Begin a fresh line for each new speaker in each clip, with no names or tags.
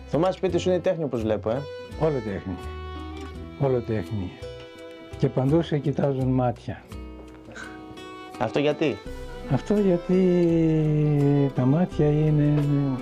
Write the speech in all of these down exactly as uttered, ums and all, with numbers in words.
Θωμά, σπίτι σου είναι τέχνη όπως βλέπω, ε.
Όλο τέχνη. Όλο τέχνη. Και παντού σε κοιτάζουν μάτια.
Αυτό γιατί?
Αυτό γιατί τα μάτια είναι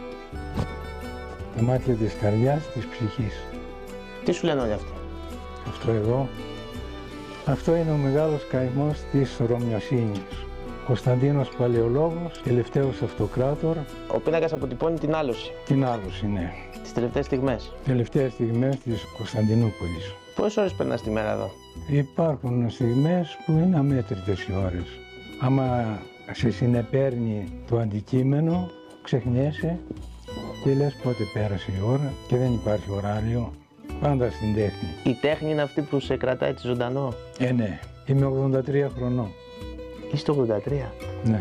τα μάτια της καρδιάς, της ψυχής.
Τι σου λένε όλοι αυτοί?
Αυτό εδώ, αυτό είναι ο μεγάλος καημός της Ρωμιοσύνης. Κωνσταντίνος Παλαιολόγος, τελευταίος αυτοκράτορ.
Ο πίνακας αποτυπώνει την άλωση.
Την άλωση, ναι.
Τις τελευταίες στιγμές.
Τελευταίες στιγμές της Κωνσταντινούπολης.
Πόσες ώρες περνάς τη μέρα εδώ?
Υπάρχουν στιγμές που είναι αμέτρητες οι ώρες. Άμα σε συνεπέρνει το αντικείμενο, ξεχνιέσαι και λες πότε πέρασε η ώρα και δεν υπάρχει ωράριο. Πάντα στην τέχνη.
Η τέχνη είναι αυτή που σε κρατάει έτσι ζωντανό.
Ε, ναι. Είμαι ογδόντα τρία χρονών.
Είστε ογδόντα τρία.
Ναι.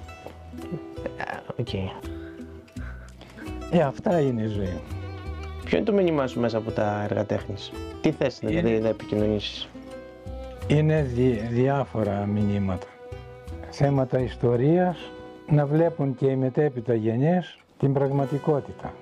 Οκ. Okay.
Ε, αυτά είναι η ζωή.
Ποιο είναι το μήνυμά σου μέσα από τα έργα τέχνης? Τι θες είναι... δηλαδή να επικοινωνήσεις?
Είναι δι... διάφορα μηνύματα. Θέματα ιστορίας, να βλέπουν και οι μετέπειτα γενιές την πραγματικότητα.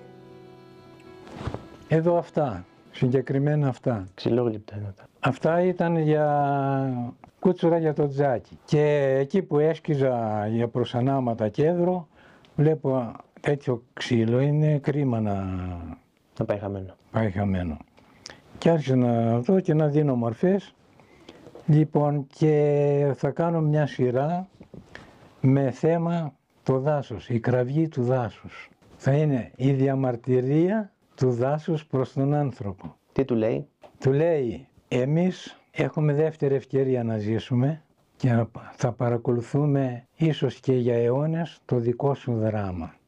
Εδώ αυτά, συγκεκριμένα αυτά.
Ξυλόγλυπτα είναι αυτά.
Αυτά ήταν για κούτσουρα για το τζάκι. Και εκεί που έσκιζα για προσανάματα κέντρο, βλέπω τέτοιο ξύλο, είναι κρίμα να,
να πάει χαμένο.
πάει χαμένο. Και άρχισα να δω και να δίνω μορφές. Λοιπόν, και θα κάνω μια σειρά με θέμα το δάσος, η κραυγή του δάσους. Θα είναι η διαμαρτυρία του δάσους προς τον άνθρωπο.
Τι του λέει?
Του λέει, εμείς έχουμε δεύτερη ευκαιρία να ζήσουμε και θα παρακολουθούμε ίσως και για αιώνες το δικό σου δράμα.